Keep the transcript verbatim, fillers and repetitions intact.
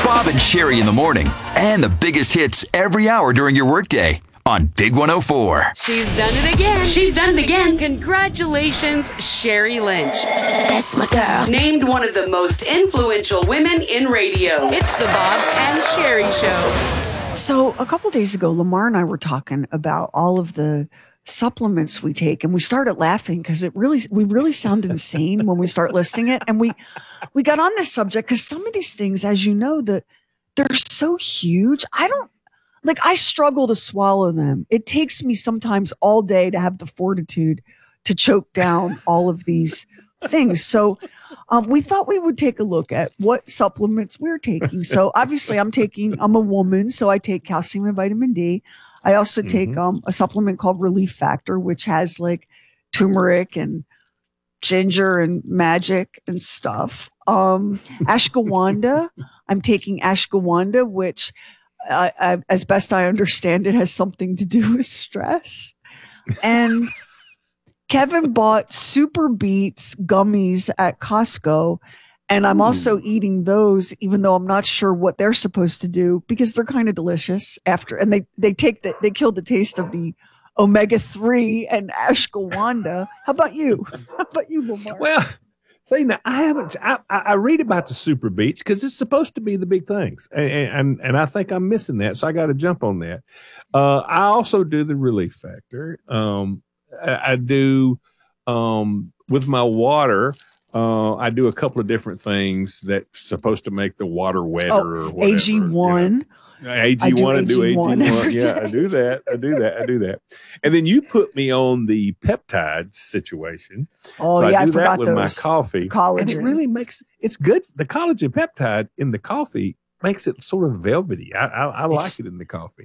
Bob and Sherry in the morning, and the biggest hits every hour during your workday on Big one oh four. She's done it again. She's done it again. Congratulations, Sherry Lynch. That's my girl. Named one of the most influential women in radio. It's the Bob and Sherry Show. So a couple days ago, Lamar and I were talking about all of the supplements we take, and we started laughing because it really we really sound insane when we start listing it. And we we got on this subject because some of these things, as you know, that they're so huge. I don't like I struggle to swallow them. It takes me sometimes all day to have the fortitude to choke down all of these things. So um, we thought we would take a look at what supplements we're taking. So obviously I'm taking, I'm a woman, so I take calcium and vitamin D. I also take Mm-hmm. um, a supplement called Relief Factor, which has like turmeric and ginger and magic and stuff. Um, ashwagandha, I'm taking ashwagandha, which uh, I, as best I understand it has something to do with stress. And Kevin bought Super Beets gummies at Costco, and I'm also eating those, even though I'm not sure what they're supposed to do because they're kind of delicious after, and they, they take the, they kill the taste of the omega three and ashwagandha. How about you? How about you, Lamar? Well, see, now I haven't, I, I read about the Super Beats because it's supposed to be the big things. And, and, and I think I'm missing that. So I got to jump on that. Uh, I also do the Relief Factor. Um, I, I do, um, with my water, Uh, I do a couple of different things that's supposed to make the water wetter Oh, or whatever. A G one. You know. A G one, I do A G one. every Yeah, day. I do that. I do that. I do that. And then you put me on the peptides situation. Oh, so yeah, I I do that forgot with those. my coffee. Collagen. And it really makes, it's good. The collagen peptide in the coffee makes it sort of velvety. I, I, I like It's- it in the coffee.